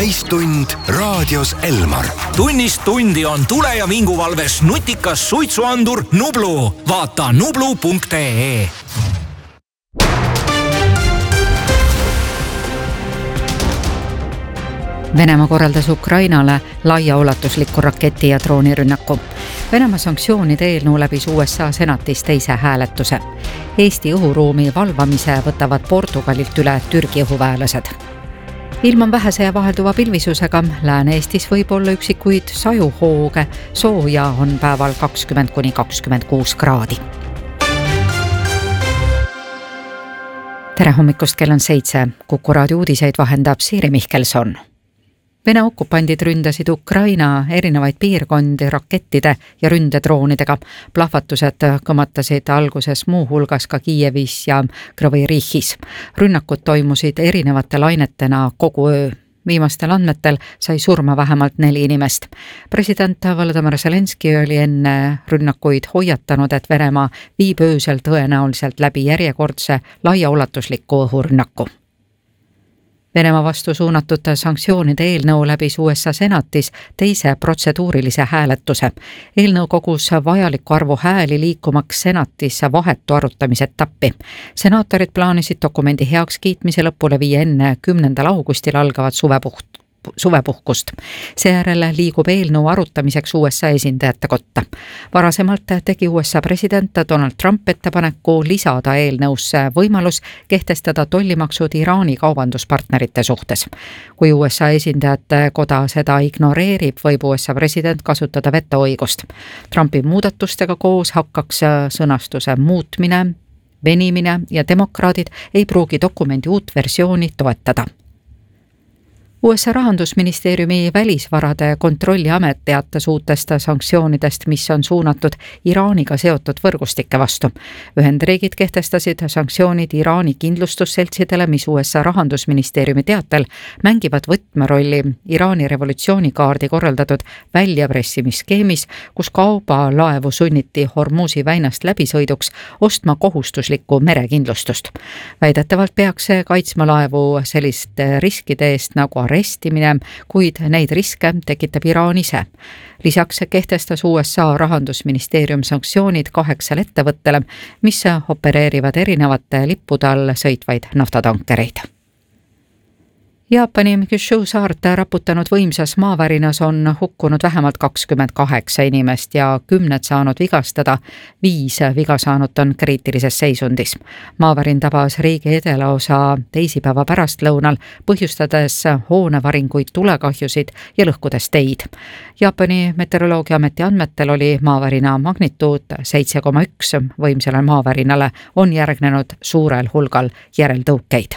täistund raadios Elmar. Tunnist tundi on tule- ja vinguvalves nutikas suitsuandur Nublu. Vaata nublu.ee. Venemaa korraldas Ukrainale laiaulatusliku raketi- ja droonirünnaku. Venemaa sanktsioonide eelnõu läbis USA senatis teise hääletuse. Eesti õhuruumi valvamise võtavad Portugalilt üle Türgi õhuväelased. Ilm on vähese ja vahelduva pilvisusega. Lääne-Eestis võib olla üksikuid sajuhooge. Sooja on päeval 20–26 kraadi. Tere hommikust, kell on 7. Kuku raadio uudiseid vahendab Siiri Mihkelson. Vene okupandid ründasid Ukraina erinevaid piirkondi rakettide ja ründedroonidega. Plahvatused kõmatasid alguses muu hulgas ka Kiievis ja Krõvi-Rihis. Rünnakud toimusid erinevate lainetena kogu öö. Viimastel andmetel sai surma vähemalt 4 inimest. President Volodymyr Zelenski oli enne rünnakuid hoiatanud, et Venemaa viib öösel tõenäoliselt läbi järjekordse laiaulatusliku õhurünnaku. Venemaa vastu suunatud sanktsioonide eelnõu läbis USA senatis teise protseduurilise hääletuse. Eelnõu kogus vajaliku arvu hääli liikumaks senatis vahetu arutamise etappi. Senaatorid plaanisid dokumendi heakskiitmise lõpule viia enne 10. augustil algavat suvepuhkust. Seejärel liigub eelnõu arutamiseks USA esindajate kotta. Varasemalt tegi USA president Donald Trump ettepaneku lisada eelnõusse võimalus kehtestada tollimaksud Iraani kaubanduspartnerite suhtes. Kui USA esindajate koda seda ignoreerib, võib USA president kasutada vetoõigust. Trumpi muudatustega koos hakkaks sõnastuse muutmine, venimine ja demokraadid ei pruugi dokumendi uut versiooni toetada. USA rahandusministeeriumi välisvarade kontrolliamet teatas uutest sanktsioonidest, mis on suunatud Iraaniga seotud võrgustike vastu. Ühendriigid kehtestasid sanktsioonid Iraani kindlustusseltsidele, mis USA rahandusministeeriumi teatel mängivad võtmerolli Iraani revolutsioonikaardi korraldatud väljapressimiskeemis, kus kaubalaevu sunniti Hormuzi väinast läbisõiduks ostma kohustuslikku merekindlustust. Väidetavalt peaks see kaitsma laevu selliste riskide eest nagu arestimine, kuid neid riske tekitab Iraan ise. Lisaks kehtestas USA rahandusministeerium sanktsioonid 8 ettevõttele, mis opereerivad erinevate lippude all sõitvaid naftatankereid. Jaapani Kyushu saart raputanud võimsas maavärinas on hukkunud vähemalt 28 inimest ja 10 saanud vigastada, 5 viga saanut on kriitilises seisundis. Maavärin tabas riigi edelaosa teisipäeva pärastlõunal, põhjustades hoonevaringuid, tulekahjusid ja lõhkudes teid. Jaapani meteoroloogiaameti andmetel oli maavärina magnituud 7,1. Võimsale maavärinale on järgnenud suurel hulgal järeltõukeid.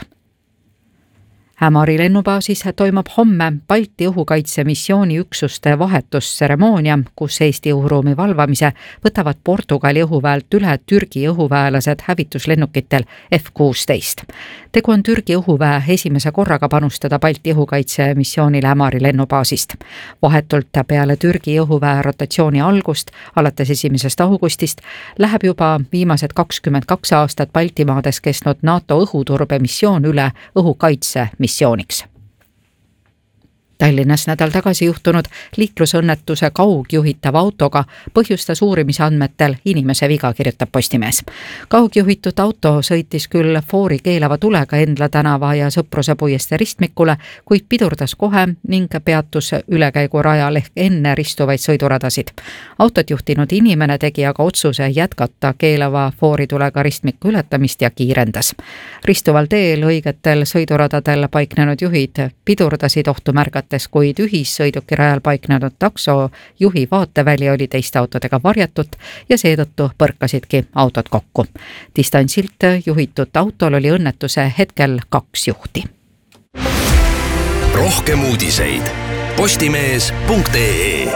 Ämari lennubaasis toimub homme Balti õhukaitsemissiooni üksuste vahetustseremoonia, kus Eesti õhuruumi valvamise võtavad Portugali õhuväelt üle Türgi õhuväelased hävituslennukitel F-16. Tegu on Türgi õhuväe esimese korraga panustada Balti õhukaitsemissioonile Ämari lennubaasist. Vahetult peale Türgi õhuväe rotatsiooni algust, alates 1. augustist, läheb juba viimased 22 aastat Baltimaades kestnud NATO õhuturbemissioon üle õhukaitse missiooniks. Tallinnas nädal tagasi juhtunud liiklusõnnetuse kaugjuhitav autoga põhjustas uurimise andmetel inimese viga, kirjutab Postimees. Kaugjuhitud auto sõitis küll foori keelava tulega Endla tänava ja Sõpruse puiestee ristmikule, kuid pidurdas kohe ning peatus ülekäigurajal ehk enne ristuvaid sõiduradasid. Autot juhtinud inimene tegi aga otsuse jätkata keelava fooritulega ristmiku ületamist ja kiirendas. Ristuval teel õigetel sõiduradadel paiknenud juhid pidurdasid ohtu märgates, kuid ühissõiduki rajal paiknenud takso juhi vaateväli oli teiste autodega varjatud ja seetõttu põrkasidki autod kokku. Distantsilt juhitud autol oli õnnetuse hetkel 2 juhti. Rohkem uudiseid postimees.ee.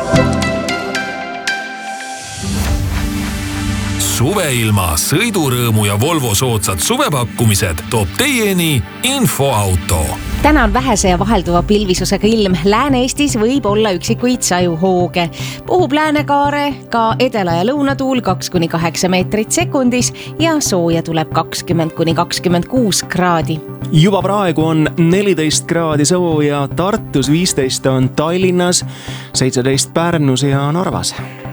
Suveilma, sõidurõõmu ja Volvo soodsad suvepakkumised toob teieni Infoauto. Täna on vähese ja vahelduva pilvisusega ilm. Lääne-Eestis võib olla üksikuid sajuhooge. Puhub läänekaare ka edela- ja lõunatuul 2–8 meetrit sekundis ja sooja tuleb 20–26 kraadi. juba praegu on 14 kraadi sooja Tartus, 15 on Tallinnas, 17 Pärnus ja Narvas.